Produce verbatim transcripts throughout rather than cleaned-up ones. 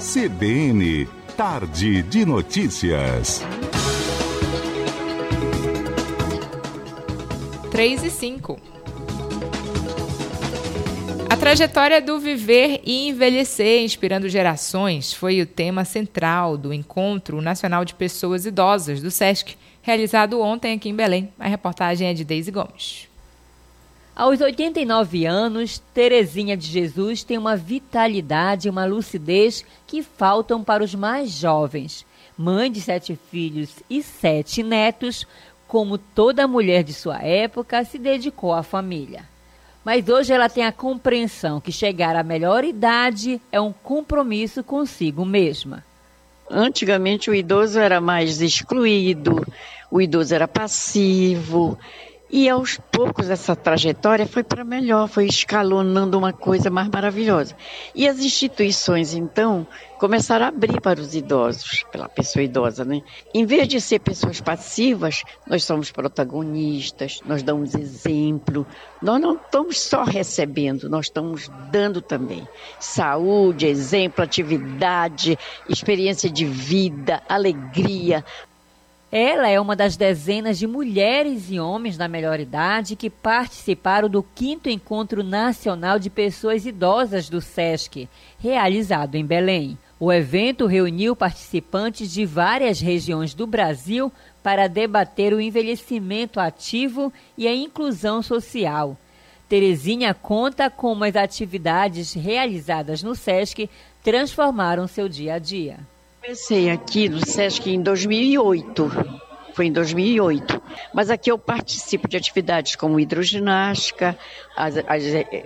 C B N, Tarde de Notícias. três e cinco. A trajetória do viver e envelhecer inspirando gerações foi o tema central do Encontro Nacional de Pessoas Idosas do SESC, realizado ontem aqui em Belém. A reportagem é de Deise Gomes. Aos oitenta e nove anos, Terezinha de Jesus tem uma vitalidade e uma lucidez que faltam para os mais jovens. Mãe de sete filhos e sete netos, como toda mulher de sua época, se dedicou à família. Mas hoje ela tem a compreensão que chegar à melhor idade é um compromisso consigo mesma. Antigamente o idoso era mais excluído, o idoso era passivo. E aos poucos essa trajetória foi para melhor, foi escalonando uma coisa mais maravilhosa. E as instituições, então, começaram a abrir para os idosos, pela pessoa idosa, né? Em vez de ser pessoas passivas, nós somos protagonistas, nós damos exemplo. Nós não estamos só recebendo, nós estamos dando também. Saúde, exemplo, atividade, experiência de vida, alegria. Ela é uma das dezenas de mulheres e homens da melhor idade que participaram do quinto Encontro Nacional de Pessoas Idosas do SESC, realizado em Belém. O evento reuniu participantes de várias regiões do Brasil para debater o envelhecimento ativo e a inclusão social. Terezinha conta como as atividades realizadas no SESC transformaram seu dia a dia. Comecei aqui no SESC em dois mil e oito, foi em dois mil e oito, mas aqui eu participo de atividades como hidroginástica, as, as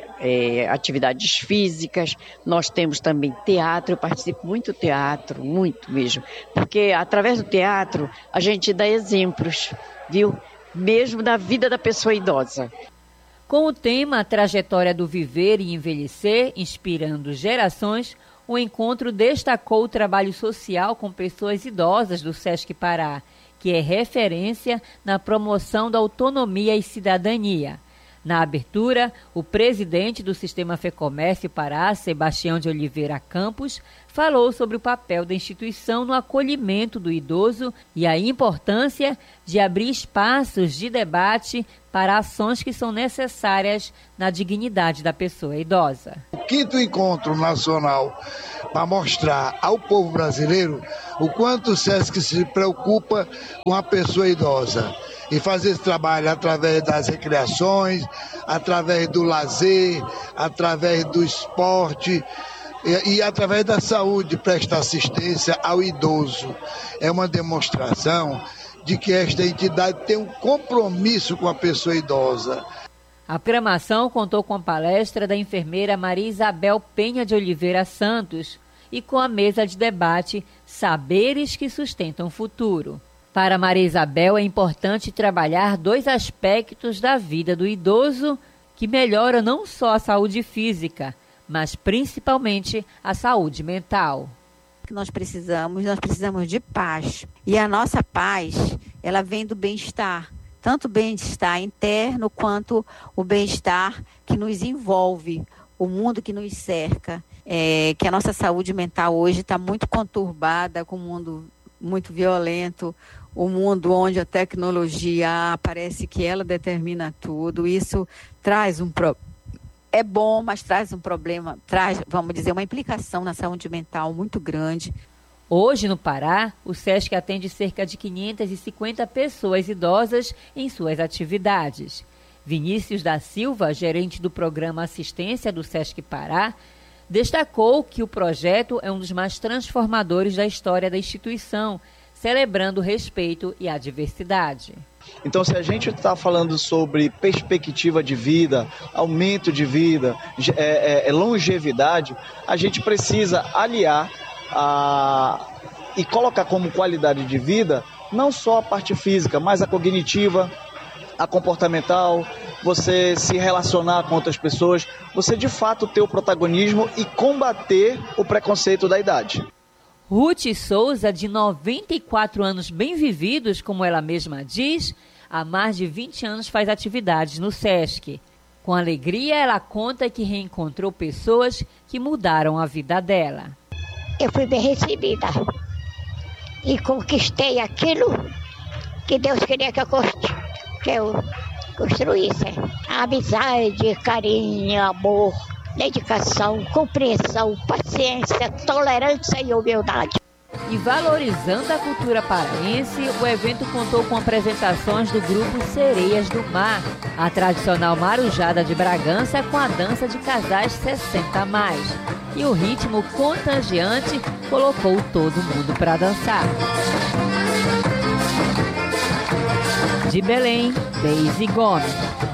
é, atividades físicas, nós temos também teatro, eu participo muito do teatro, muito mesmo, porque através do teatro a gente dá exemplos, viu? Mesmo da vida da pessoa idosa. Com o tema A Trajetória do Viver e Envelhecer, inspirando gerações, o encontro destacou o trabalho social com pessoas idosas do SESC Pará, que é referência na promoção da autonomia e cidadania. Na abertura, o presidente do Sistema FEComércio Pará, Sebastião de Oliveira Campos, falou sobre o papel da instituição no acolhimento do idoso e a importância de abrir espaços de debate para ações que são necessárias na dignidade da pessoa idosa. O quinto encontro nacional para mostrar ao povo brasileiro o quanto o SESC se preocupa com a pessoa idosa e fazer esse trabalho através das recreações, através do lazer, através do esporte e, e através da saúde, prestar assistência ao idoso. É uma demonstração de que esta entidade tem um compromisso com a pessoa idosa. A programação contou com a palestra da enfermeira Maria Isabel Penha de Oliveira Santos e com a mesa de debate Saberes que Sustentam o Futuro. Para Maria Isabel, é importante trabalhar dois aspectos da vida do idoso que melhoram não só a saúde física, mas principalmente a saúde mental. Que nós precisamos, nós precisamos de paz. E a nossa paz, ela vem do bem-estar, tanto o bem-estar interno quanto o bem-estar que nos envolve, o mundo que nos cerca. É, que a nossa saúde mental hoje está muito conturbada, com um mundo muito violento, o um mundo onde a tecnologia parece que ela determina tudo. Isso traz um problema. É bom, mas traz um problema, traz, vamos dizer, uma implicação na saúde mental muito grande. Hoje, no Pará, o SESC atende cerca de quinhentas e cinquenta pessoas idosas em suas atividades. Vinícius da Silva, gerente do programa Assistência do SESC Pará, destacou que o projeto é um dos mais transformadores da história da instituição, celebrando o respeito e a diversidade. Então, se a gente está falando sobre perspectiva de vida, aumento de vida, é, é, longevidade, a gente precisa aliar a, e colocar como qualidade de vida não só a parte física, mas a cognitiva, a comportamental, você se relacionar com outras pessoas, você de fato ter o protagonismo e combater o preconceito da idade. Ruth Souza, de noventa e quatro anos bem vividos, como ela mesma diz, há mais de vinte anos faz atividades no SESC. Com alegria, ela conta que reencontrou pessoas que mudaram a vida dela. eu fui bem recebida. E conquistei aquilo que Deus queria que eu, que eu construísse. Amizade, carinho, amor, dedicação, compreensão, paciência, tolerância e humildade. E valorizando a cultura paraense, o evento contou com apresentações do grupo Sereias do Mar, a tradicional marujada de Bragança com a dança de casais sessenta a mais. E o ritmo contagiante colocou todo mundo para dançar. De Belém, Deise Gomes.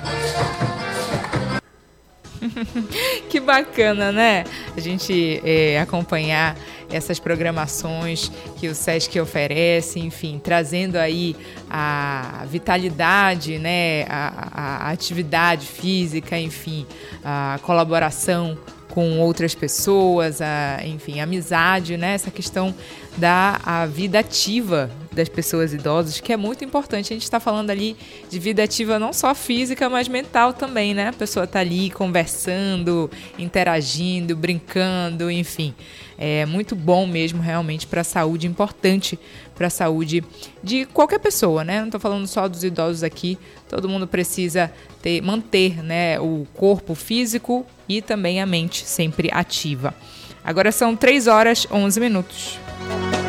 Que bacana, né? A gente é, acompanhar essas programações que o Sesc oferece, enfim, trazendo aí a vitalidade, né? A, a atividade física, enfim, a colaboração com outras pessoas, a, enfim, a amizade, né? Essa questão da a vida ativa das pessoas idosas, que é muito importante. A gente está falando ali de vida ativa não só física, mas mental também, né? A pessoa está ali conversando, interagindo, brincando, enfim. É muito bom mesmo, realmente, para a saúde, importante para a saúde de qualquer pessoa, né? Não estou falando só dos idosos aqui, todo mundo precisa ter, manter, né, o corpo físico e também a mente sempre ativa. Agora são três horas e onze minutos.